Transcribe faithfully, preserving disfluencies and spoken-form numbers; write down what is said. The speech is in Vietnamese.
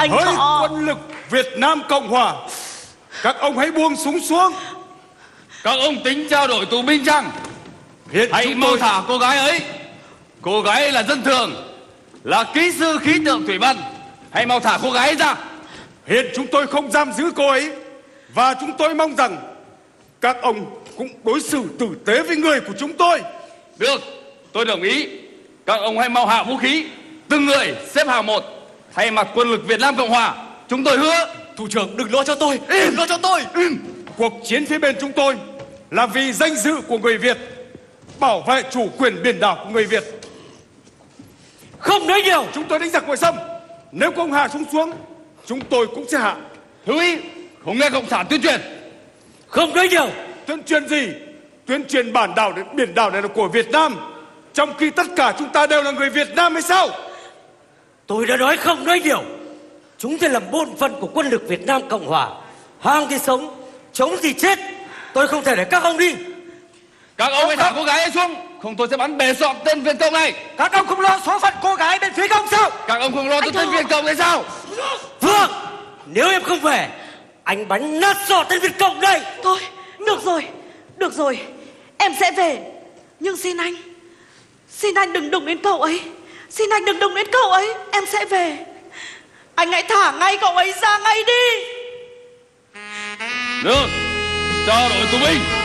Anh Hỡi Thọ. quân lực Việt Nam Cộng Hòa, các ông hãy buông súng xuống. Các ông tính trao đổi tù binh chăng? Hiện Hãy chúng mau tôi thả cô gái ấy. Cô gái ấy là dân thường, là kỹ sư khí tượng thủy văn. Hãy mau thả cô gái ấy ra. Hiện chúng tôi không giam giữ cô ấy, và chúng tôi mong rằng các ông cũng đối xử tử tế với người của chúng tôi. Được, tôi đồng ý. Các ông hãy mau hạ vũ khí, từng người xếp hàng một. Thay mặt quân lực Việt Nam Cộng Hòa, chúng tôi hứa. Thủ trưởng đừng lo cho tôi, đừng lo cho tôi. Cuộc chiến phía bên chúng tôi là vì danh dự của người Việt, bảo vệ chủ quyền biển đảo của người Việt. Không nói nhiều. Chúng tôi đánh giặc ngoại xâm, nếu không hạ chúng xuống, chúng tôi cũng sẽ hạ. Thiếu úy, không nghe cộng sản tuyên truyền. Không nói nhiều. Tuyên truyền gì? Tuyên truyền bản đảo đến biển đảo này là của Việt Nam, trong khi tất cả chúng ta đều là người Việt Nam hay sao? Tôi đã nói không nói nhiều. Chúng ta làm bổn phận của quân lực Việt Nam Cộng Hòa. Hàng thì sống, chống thì chết. Tôi không thể để các ông đi. Các ông hãy thả cô gái ấy xuống, không tôi sẽ bắn bể sọt tên Việt Cộng này. Các ông không lo số phận cô gái bên phía công sao? Các ông không lo cho tên Việt Cộng này sao? Vương, nếu em không về, anh bắn nát sọ tên Việt Cộng đây. Thôi, được rồi, được rồi, em sẽ về. Nhưng xin anh, xin anh đừng đụng đến cậu ấy. Xin anh đừng đụng đến cậu ấy, em sẽ về. Anh hãy thả ngay cậu ấy ra ngay đi. Được, trao đổi tù binh.